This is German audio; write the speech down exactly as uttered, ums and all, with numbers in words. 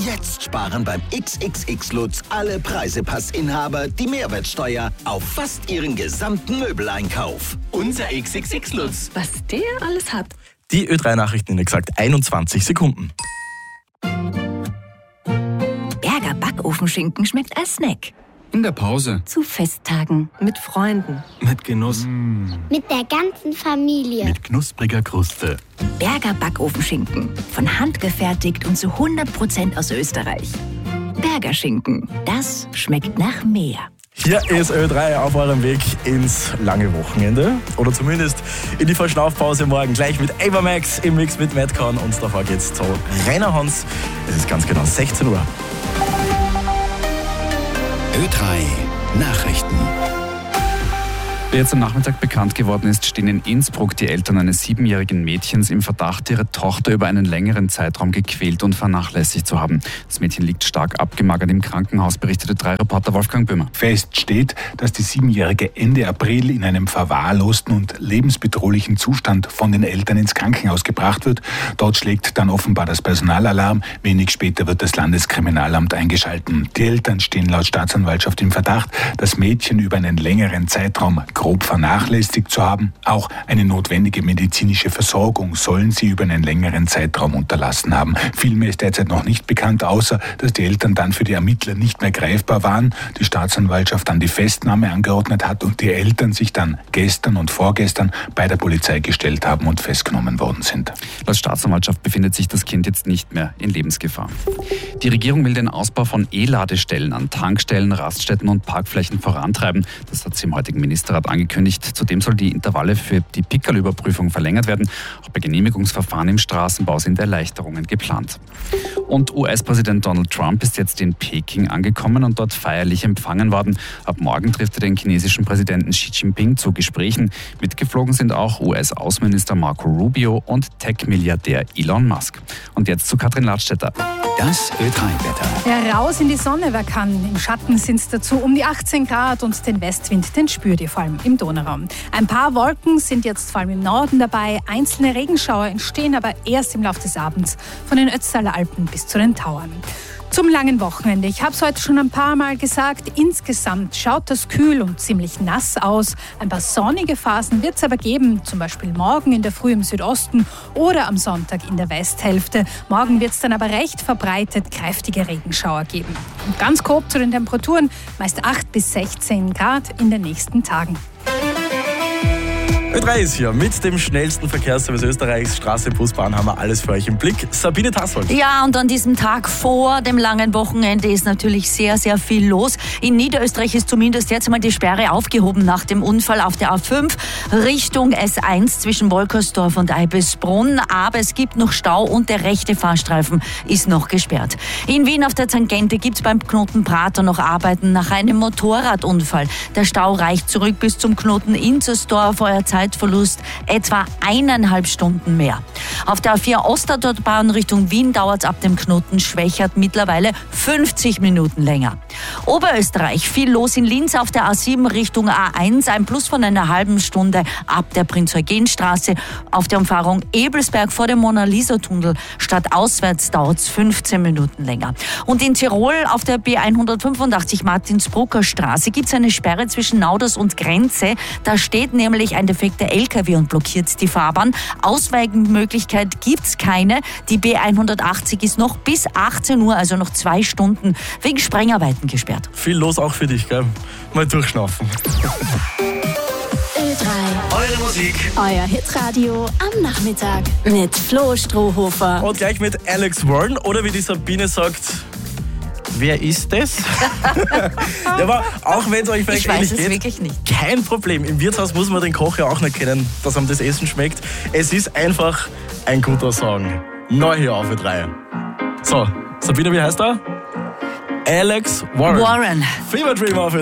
Jetzt sparen beim X X X Lutz alle Preisepassinhaber die Mehrwertsteuer auf fast ihren gesamten Möbeleinkauf. Unser X X X Lutz. Was der alles hat. Die Ö drei Nachrichten in exakt einundzwanzig Sekunden. Berger Backofenschinken schmeckt als Snack. In der Pause. Zu Festtagen. Mit Freunden. Mit Genuss. Mm. Mit der ganzen Familie. Mit knuspriger Kruste. Berger Backofenschinken. Von Hand gefertigt und zu hundert Prozent aus Österreich. Berger Schinken. Das schmeckt nach mehr. Hier ist Ö drei auf eurem Weg ins lange Wochenende. Oder zumindest in die Verschnaufpause morgen. Gleich mit Ava Max im Mix mit Madcon. Und davor geht's zu Rainer Hans. Es ist ganz genau sechzehn Uhr. Ö drei Nachrichten. Wie jetzt am Nachmittag bekannt geworden ist, stehen in Innsbruck die Eltern eines siebenjährigen Mädchens im Verdacht, ihre Tochter über einen längeren Zeitraum gequält und vernachlässigt zu haben. Das Mädchen liegt stark abgemagert im Krankenhaus, berichtete drei Reporter Wolfgang Böhmer. Fest steht, dass die Siebenjährige Ende April in einem verwahrlosten und lebensbedrohlichen Zustand von den Eltern ins Krankenhaus gebracht wird. Dort schlägt dann offenbar das Personalalarm. Wenig später wird das Landeskriminalamt eingeschalten. Die Eltern stehen laut Staatsanwaltschaft im Verdacht, das Mädchen über einen längeren Zeitraum grob vernachlässigt zu haben. Auch eine notwendige medizinische Versorgung sollen sie über einen längeren Zeitraum unterlassen haben. Viel mehr ist derzeit noch nicht bekannt, außer dass die Eltern dann für die Ermittler nicht mehr greifbar waren, die Staatsanwaltschaft dann die Festnahme angeordnet hat und die Eltern sich dann gestern und vorgestern bei der Polizei gestellt haben und festgenommen worden sind. Laut Staatsanwaltschaft befindet sich das Kind jetzt nicht mehr in Lebensgefahr. Die Regierung will den Ausbau von E-Ladestellen an Tankstellen, Raststätten und Parkflächen vorantreiben. Das hat sie im heutigen Ministerrat angekündigt. Zudem soll die Intervalle für die Pickerl-Überprüfung verlängert werden. Auch bei Genehmigungsverfahren im Straßenbau sind Erleichterungen geplant. Und U S-Präsident Donald Trump ist jetzt in Peking angekommen und dort feierlich empfangen worden. Ab morgen trifft er den chinesischen Präsidenten Xi Jinping zu Gesprächen. Mitgeflogen sind auch U S-Außenminister Marco Rubio und Tech-Milliardär Elon Musk. Und jetzt zu Katrin Ladstätter. Das Ö drei Wetter. Ja, raus in die Sonne, wer kann. Im Schatten sind es dazu um die achtzehn Grad und den Westwind, den spürt ihr vor allem im Donauraum. Ein paar Wolken sind jetzt vor allem im Norden dabei. Einzelne Regenschauer entstehen aber erst im Laufe des Abends von den Ötztaler Alpen bis zu den Tauern. Zum langen Wochenende. Ich habe es heute schon ein paar Mal gesagt. Insgesamt schaut das kühl und ziemlich nass aus. Ein paar sonnige Phasen wird es aber geben. Zum Beispiel morgen in der Früh im Südosten oder am Sonntag in der Westhälfte. Morgen wird es dann aber recht verbreitet kräftige Regenschauer geben. Und ganz grob zu den Temperaturen. Meist acht bis sechzehn Grad in den nächsten Tagen. Ö drei ist hier mit dem schnellsten Verkehrsservice Österreichs. Straße, Bus, Bahn haben wir alles für euch im Blick. Sabine Tassold. Ja, und an diesem Tag vor dem langen Wochenende ist natürlich sehr, sehr viel los. In Niederösterreich ist zumindest jetzt mal die Sperre aufgehoben nach dem Unfall auf der A fünf Richtung S eins zwischen Wolkersdorf und Eibisbrunn. Aber es gibt noch Stau und der rechte Fahrstreifen ist noch gesperrt. In Wien auf der Tangente gibt es beim Knoten Prater noch Arbeiten nach einem Motorradunfall. Der Stau reicht zurück bis zum Knoten Inzersdorf. Euer Zeit Zeitverlust etwa eineinhalb Stunden mehr. Auf der A vier Ostautobahn Richtung Wien dauert es ab dem Knoten Schwächert mittlerweile fünfzig Minuten länger. Oberösterreich, viel los in Linz auf der A sieben Richtung A eins, ein Plus von einer halben Stunde ab der Prinz-Eugen-Straße. Auf der Umfahrung Ebelsberg vor dem Mona-Lisa-Tunnel stadtauswärts dauert es fünfzehn Minuten länger. Und in Tirol auf der B hundertfünfundachtzig Martinsbrucker Straße gibt es eine Sperre zwischen Nauders und Grenze. Da steht nämlich ein defekter L K W und blockiert die Fahrbahn. Ausweichmöglichkeit gibt es keine. Die B hundertachtzig ist noch bis achtzehn Uhr, also noch zwei Stunden, wegen Sprengarbeiten gesperrt. Viel los auch für dich, gell? Mal durchschnaufen. Ö drei. Eure Musik. Euer Hitradio am Nachmittag mit Flo Strohhofer. Und gleich mit Alex Warren oder wie die Sabine sagt, wer ist das? Ja, aber auch wenn es euch vielleicht Ich weiß ähnlich es geht, wirklich nicht. kein Problem. Im Wirtshaus muss man den Koch ja auch nicht kennen, dass ihm das Essen schmeckt. Es ist einfach ein guter Song. Neu hier auf Ö drei. So, Sabine, wie heißt er? Alex Warren. Warren. Fever Dream auf Ö drei.